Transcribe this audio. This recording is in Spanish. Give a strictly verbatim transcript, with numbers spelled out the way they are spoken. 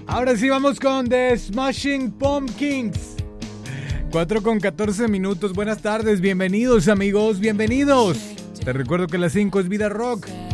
Ahora sí vamos con The Smashing Pumpkins. cuatro con catorce minutos. Buenas tardes, bienvenidos amigos, bienvenidos. Te recuerdo que las cinco es Vida Rock.